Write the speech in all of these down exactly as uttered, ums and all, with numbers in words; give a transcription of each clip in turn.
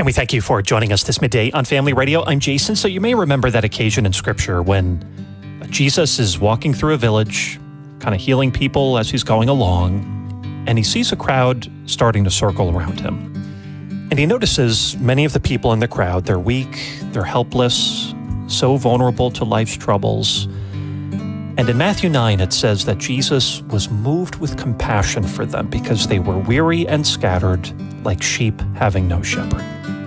And we thank you for joining us this midday on Family Radio. I'm Jason. So you may remember that occasion in Scripture when Jesus is walking through a village, kind of healing people as he's going along, and he sees a crowd starting to circle around him. And he notices many of the people in the crowd, they're weak, they're helpless, so vulnerable to life's troubles. And in Matthew nine, it says that Jesus was moved with compassion for them because they were weary and scattered like sheep having no shepherd.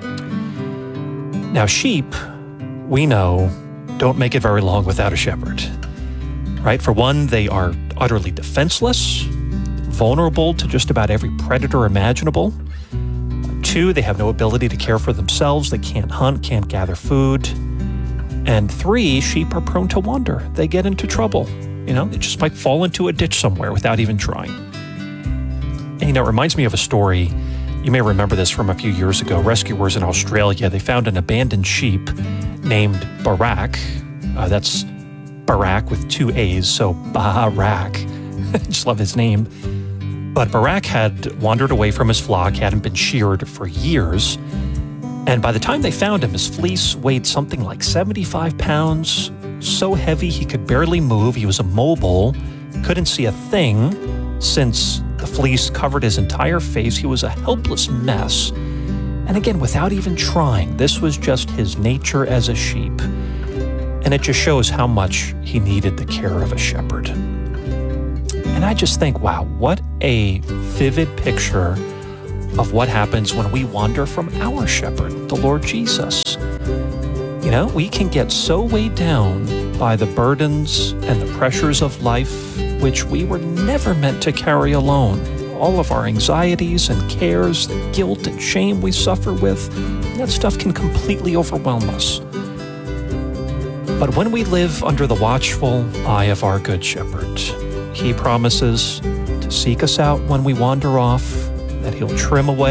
Now, sheep, we know, don't make it very long without a shepherd, right? For one, they are utterly defenseless, vulnerable to just about every predator imaginable. Two, they have no ability to care for themselves. They can't hunt, can't gather food. And three, sheep are prone to wander. They get into trouble. You know, they just might fall into a ditch somewhere without even trying. And, you know, it reminds me of a story. You may remember this from a few years ago. Rescuers in Australia, they found an abandoned sheep named Barak. Uh, that's Barak with two A's, so Barak. I just love his name. But Barak had wandered away from his flock, hadn't been sheared for years. And by the time they found him, his fleece weighed something like seventy-five pounds, so heavy he could barely move. He was immobile, couldn't see a thing since the fleece covered his entire face. He was a helpless mess. And again, without even trying, this was just his nature as a sheep. And it just shows how much he needed the care of a shepherd. And I just think, wow, what a vivid picture of what happens when we wander from our shepherd, the Lord Jesus. You know, we can get so weighed down by the burdens and the pressures of life, which we were never meant to carry alone. All of our anxieties and cares, the guilt and shame we suffer with, that stuff can completely overwhelm us. But when we live under the watchful eye of our Good Shepherd, he promises to seek us out when we wander off, that he'll trim away